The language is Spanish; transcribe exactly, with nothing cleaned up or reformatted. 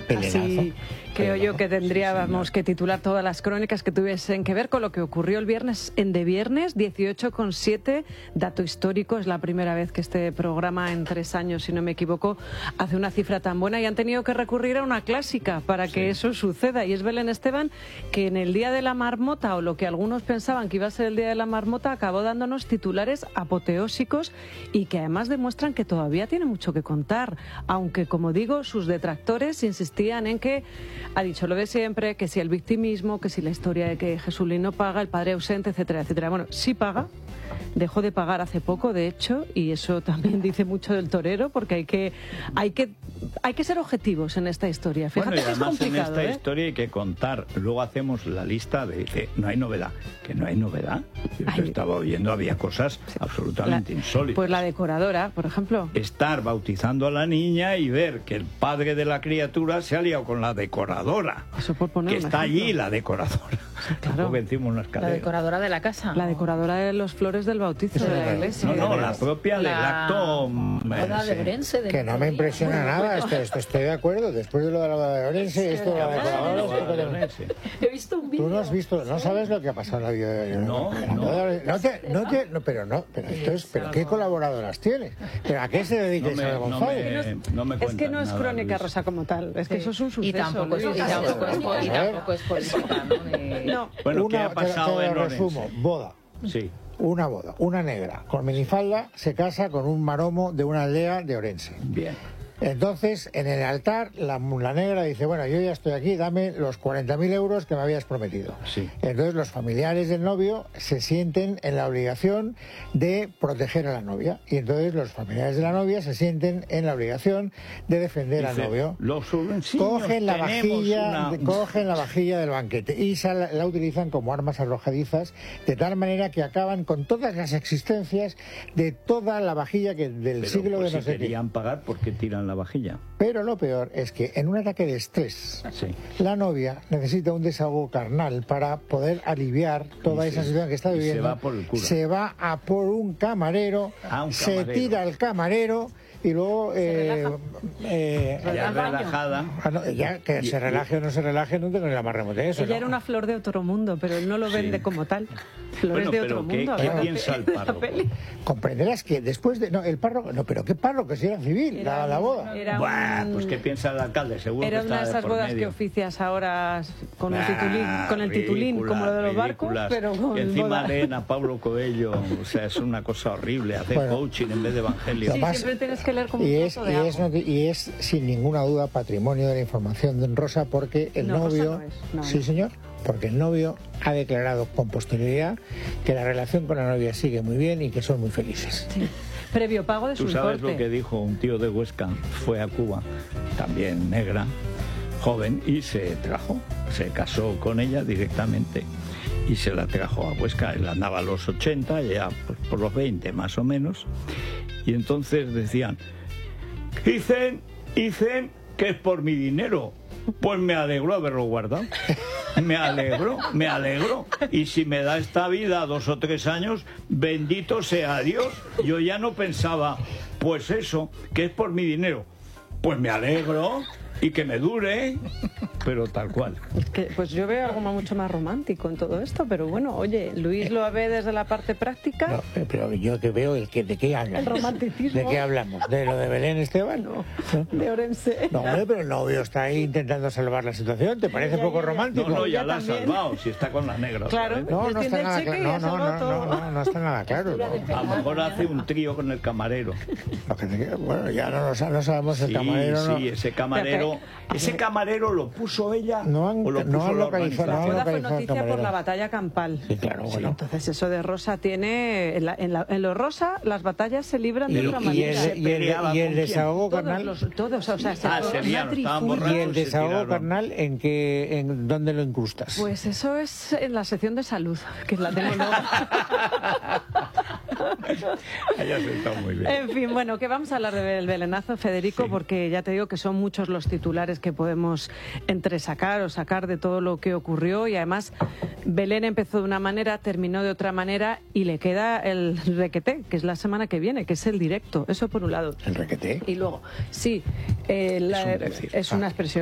Así creo yo que tendríamos que titular todas las crónicas que tuviesen que ver con lo que ocurrió el viernes en De Viernes, dieciocho coma siete, dato histórico, es la primera vez que este programa en tres años, si no me equivoco, hace una cifra tan buena y han tenido que recurrir a una clásica para que sí. eso suceda, y es Belén Esteban, que en el Día de la Marmota, o lo que algunos pensaban que iba a ser el Día de la Marmota, acabó dándonos titulares apoteósicos y que además demuestran que todavía tiene mucho que contar, aunque, como digo, sus detractores insistían en que ha dicho lo de siempre, que si el victimismo, que si la historia de que Jesulín no paga, el padre ausente, etcétera, etcétera. Bueno, sí paga, dejó de pagar hace poco, de hecho, y eso también dice mucho del torero, porque hay que hay que hay que ser objetivos en esta historia. Fíjate, bueno, y que es además complicado, en esta ¿eh? historia hay que contar. Luego hacemos la lista de, de no hay novedad, que no hay novedad. Yo Ay, estaba oyendo, había cosas sí, absolutamente la, insólitas. Pues la decoradora, por ejemplo. Estar bautizando a la niña y ver que el padre de la criatura se ha liado con la decoradora. Eso por poner que un está ejemplo. allí la decoradora. Sí, claro. La decoradora de la casa. La decoradora de los flores del bautizo de la iglesia. No, no, la propia del la... acto. boda de Orense. Que no me impresiona bueno, nada, esto, esto estoy de acuerdo. Después de lo de la boda de Orense, esto de la decoradora. He visto un vídeo. Tú no has visto, no sabes lo que ha pasado en la vida de Orense. No, no. No te, no te, no, pero no, pero esto es, pero ¿qué colaboradoras tienes? ¿Pero a qué se dedica no me, Isabel González? No me, no me es que no es nada, crónica Luis. rosa como tal, es que sí. eso es un suceso. Y tampoco es, y tampoco es, y tampoco es política, ¿no? De... no. Bueno, ¿qué una, ha pasado te, te en lo resumo, boda. Sí. Una boda, una negra, con minifalda, se casa con un maromo de una aldea de Orense. Bien. Entonces, en el altar, la, la negra dice, bueno, yo ya estoy aquí, dame los cuarenta mil euros que me habías prometido. Sí. Entonces, los familiares del novio se sienten en la obligación de proteger a la novia. Y entonces, los familiares de la novia se sienten en la obligación de defender dice, al novio. Los cogen la vajilla, una... cogen la vajilla del banquete y la, la utilizan como armas arrojadizas, de tal manera que acaban con todas las existencias de toda la vajilla que del Pero, siglo pues, de no si sé qué. querían pagar, ¿por qué tiran la vajilla? Pero lo peor es que en un ataque de estrés, sí. la novia necesita un desahogo carnal para poder aliviar toda y esa se, situación que está viviendo. Se va por el cura. Se va a por un camarero, ah, un se camarero. tira al camarero y luego eh, eh, ya relajada. Ah, no, ya que y, se relaje o no se relaje, no tengo ni la más remota de eso. Ella ¿no? era una flor de otro mundo, pero él no lo vende sí. como tal. Flores bueno, de pero otro ¿qué, mundo. ¿qué piensa el párroco? Comprenderás que después de... No, el párroco... No, pero ¿qué párroco? Si era civil, era, la, la boda. Era Buah, un, pues ¿qué piensa el alcalde? Seguro era que una está de esas de bodas medio. que oficias ahora con, nah, el titulín, con el titulín, como lo de los barcos, pero con encima boda. leen a Pablo Coelho, o sea, es una cosa horrible, hacer bueno, coaching en vez de evangelio. Sí, más, siempre tienes que leer como y un es, de y, es, ajo. y es, sin ninguna duda, patrimonio de la información de Rosa, porque el no, novio... Rosa no es, no, sí, no. señor, porque el novio ha declarado con posterioridad que la relación con la novia sigue muy bien y que son muy felices. Sí. Previo pago de su Tú sabes importe. lo que dijo un tío de Huesca, fue a Cuba, también negra, joven, y se trajo, se casó con ella directamente y se la trajo a Huesca. Él andaba a los ochenta, ya pues, por los veinte más o menos, y entonces decían, dicen, dicen que es por mi dinero. Pues me alegro haberlo guardado. Me alegro, me alegro. Y si me da esta vida dos o tres años, bendito sea Dios. Yo ya no pensaba, pues eso, que es por mi dinero. Pues me alegro y que me dure, pero tal cual. Es que, pues yo veo algo mucho más romántico en todo esto, pero bueno, oye, Luis lo ve desde la parte práctica. No, pero yo que veo el que de qué hablan. El romanticismo. ¿De qué hablamos? ¿De lo de Belén Esteban? No, de Orense. No, hombre, pero el novio está ahí intentando salvar la situación. ¿Te parece ya, poco ya, ya. romántico? No, no, ya ya la ha también. salvado, si está con la negra. Claro. No, no está nada cheque, claro. No, no, no, no, no, no está nada claro. No. A lo mejor hace un trío con el camarero. Bueno, ya no, no sabemos el sí, camarero. Sí, no. ese camarero, ese camarero lo puso ella no han, o lo puso no han la localizado. La No han boda fue localizado noticia por la batalla campal. Sí, claro, bueno. Sí, entonces eso de Rosa tiene... En, la, en, la, en lo Rosa las batallas se libran y, de otra y manera. El, y el, y el desahogo carnal... Todos, los, todos, o sea, se ah, se liaron, estaban borrachos, y el desahogo se carnal, ¿en qué, en dónde lo incrustas? Pues eso es en la sección de salud, que la tengo luego. Ella se está muy bien. En fin, bueno, que vamos a hablar del belenazo, Federico, sí. porque ya te digo que son muchos los titulares que podemos entresacar o sacar de todo lo que ocurrió, y además Belén empezó de una manera, terminó de otra manera, y le queda el requeté, que es la semana que viene, que es el directo. Eso por un lado. ¿El requeté? Y luego, sí, eh, la, es, un es una expresión.